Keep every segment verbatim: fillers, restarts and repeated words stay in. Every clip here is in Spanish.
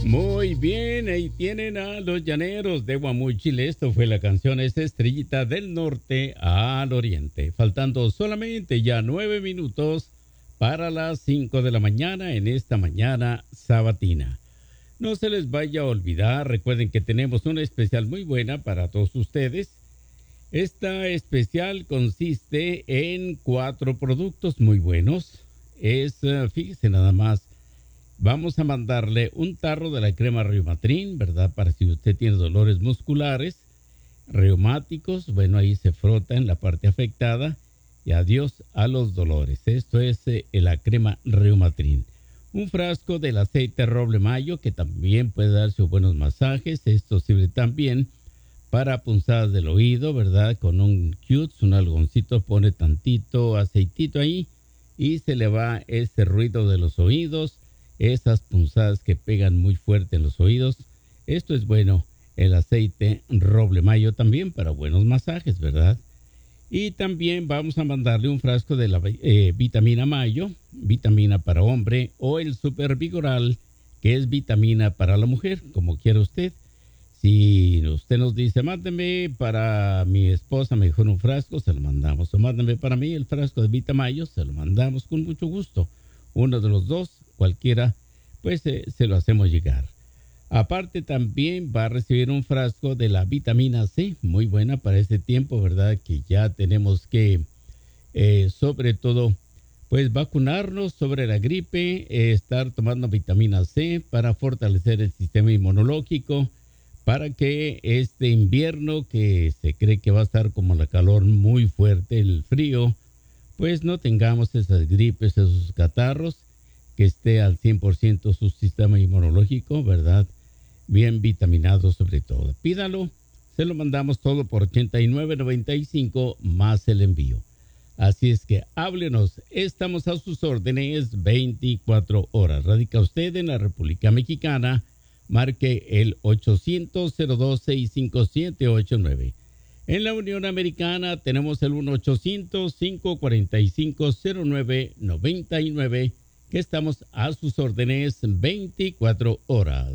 Muy bien, ahí tienen a los llaneros de Guamúchil. Esto fue la canción esta Estrellita del Norte al Oriente. Faltando solamente ya nueve minutos para las cinco de la mañana en esta mañana sabatina. No se les vaya a olvidar, recuerden que tenemos una especial muy buena para todos ustedes. Esta especial consiste en cuatro productos muy buenos. Es, fíjese nada más, vamos a mandarle un tarro de la crema Reumatrin, ¿verdad? Para si usted tiene dolores musculares, reumáticos, bueno, ahí se frota en la parte afectada y adiós a los dolores. Esto es eh, la crema Reumatrin. Un frasco del aceite roble mayo que también puede darse buenos masajes. Esto sirve también para punzadas del oído, ¿verdad? Con un Q's, un algoncito, pone tantito aceitito ahí y se le va ese ruido de los oídos, esas punzadas que pegan muy fuerte en los oídos. Esto es bueno, el aceite roble mayo también para buenos masajes, ¿verdad? Y también vamos a mandarle un frasco de la eh, vitamina mayo, vitamina para hombre, o el super vigoral, que es vitamina para la mujer, como quiera usted. Si usted nos dice, mándeme para mi esposa mejor un frasco, se lo mandamos. O mándeme para mí el frasco de Vitamayo, se lo mandamos con mucho gusto. Uno de los dos, cualquiera, pues eh, se lo hacemos llegar. Aparte también va a recibir un frasco de la vitamina C, muy buena para este tiempo, ¿verdad? Que ya tenemos que, eh, sobre todo, pues vacunarnos sobre la gripe, eh, estar tomando vitamina C para fortalecer el sistema inmunológico, para que este invierno que se cree que va a estar como la calor muy fuerte, el frío, pues no tengamos esas gripes, esos catarros, que esté al cien por ciento su sistema inmunológico, ¿verdad? Bien vitaminado sobre todo. Pídalo, se lo mandamos todo por ochenta y nueve noventa y cinco más el envío. Así es que háblenos, estamos a sus órdenes veinticuatro horas. Radica usted en la República Mexicana, marque el ochocientos cero dos sesenta y cinco setenta y ocho nueve. En la Unión Americana tenemos el uno ochocientos cinco cuarenta y cinco cero nueve noventa y nueve, que estamos a sus órdenes veinticuatro horas.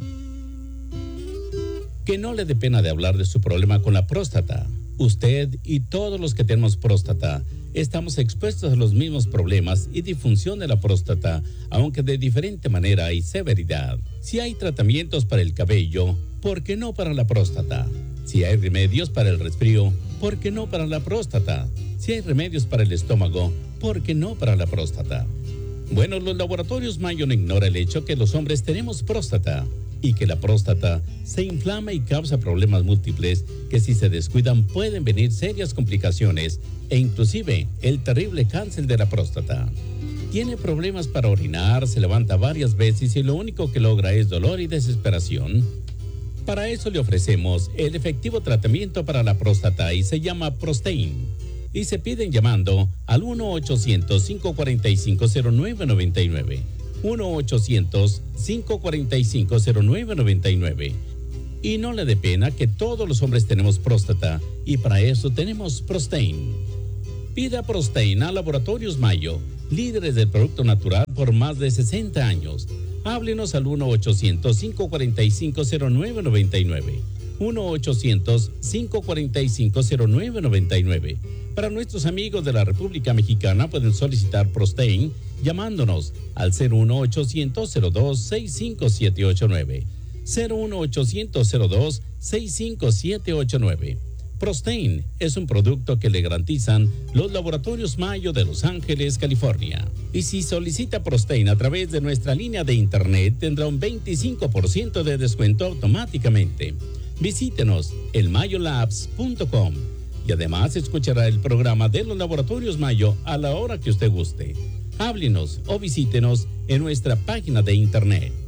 Que no le dé pena de hablar de su problema con la próstata. Usted y todos los que tenemos próstata estamos expuestos a los mismos problemas y disfunción de la próstata, aunque de diferente manera y severidad. Si hay tratamientos para el cabello, ¿por qué no para la próstata? Si hay remedios para el resfrío, ¿por qué no para la próstata? Si hay remedios para el estómago, ¿por qué no para la próstata? Bueno, los laboratorios Mayo no ignora el hecho que los hombres tenemos próstata y que la próstata se inflama y causa problemas múltiples que si se descuidan pueden venir serias complicaciones e inclusive el terrible cáncer de la próstata. Tiene problemas para orinar, se levanta varias veces y lo único que logra es dolor y desesperación. Para eso le ofrecemos el efectivo tratamiento para la próstata y se llama Prostein. Y se piden llamando al uno ochocientos cinco cuarenta y cinco cero nueve noventa y nueve. uno ochocientos cinco cuarenta y cinco cero nueve noventa y nueve. Y no le dé pena que todos los hombres tenemos próstata y para eso tenemos Prostein. Pida Prostein a Laboratorios Mayo, líderes del producto natural por más de sesenta años. Háblenos al uno ochocientos cinco cuarenta y cinco cero nueve noventa y nueve. uno ochocientos cinco cuarenta y cinco cero nueve noventa y nueve. Para nuestros amigos de la República Mexicana pueden solicitar Prostein llamándonos al cero uno ochocientos cero dos sesenta y cinco setenta y ocho nueve. cero uno ochocientos cero dos sesenta y cinco setenta y ocho nueve. Prostein es un producto que le garantizan los laboratorios Mayo de Los Ángeles, California. Y si solicita Prostein a través de nuestra línea de internet, tendrá un veinticinco por ciento de descuento automáticamente. Visítenos en mayolabs punto com y además escuchará el programa de los laboratorios Mayo a la hora que usted guste. Háblenos o visítenos en nuestra página de internet